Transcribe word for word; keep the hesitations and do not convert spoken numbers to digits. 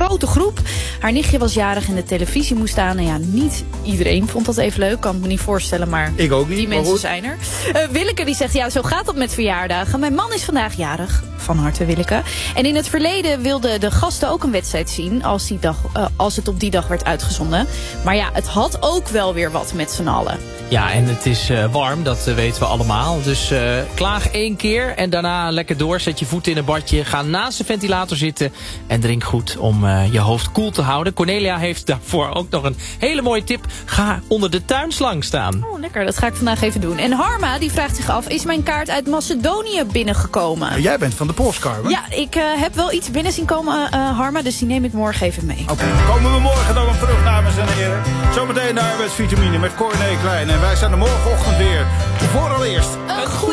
grote groep. Haar nichtje was jarig en de televisie moest aan. En ja, niet iedereen vond dat even leuk. Kan ik me niet voorstellen, maar ik ook niet, die mensen zijn er. Uh, Willeke die zegt, ja, zo gaat dat met verjaardagen. Mijn man is vandaag jarig. Van harte, Willeke. En in het verleden wilden de gasten ook een wedstrijd zien als, die dag, uh, als het op die dag werd uitgezonden. Maar ja, het had ook wel weer wat met z'n allen. Ja, en het is uh, warm, dat uh, weten we allemaal. Dus uh, klaag één keer en daarna lekker door. Zet je voet in een badje, ga naast de ventilator zitten en drink goed om uh, je hoofd koel te houden. Cornelia heeft daarvoor ook nog een hele mooie tip. Ga onder de tuinslang staan. Oh, lekker. Dat ga ik vandaag even doen. En Harma, die vraagt zich af, is mijn kaart uit Macedonië binnengekomen? Jij bent van de postcard, Ja, ik uh, heb wel iets binnen zien komen, uh, Harma, dus die neem ik morgen even mee. Oké, okay. Komen we morgen dan op terug, dames en heren. Zometeen naar arbeidsvitamine met Corné Klein. En wij zijn er morgenochtend weer. Vooraleerst een goede